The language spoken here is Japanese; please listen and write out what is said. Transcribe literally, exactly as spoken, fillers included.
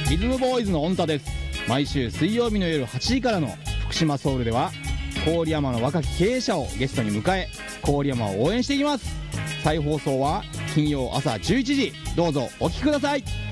リズムボーイズのオンタです。毎週水曜日の夜はちじからの福島ソウルでは郡山の若き経営者をゲストに迎え、郡山を応援していきます。再放送は金曜朝じゅういちじ、どうぞお聞きください。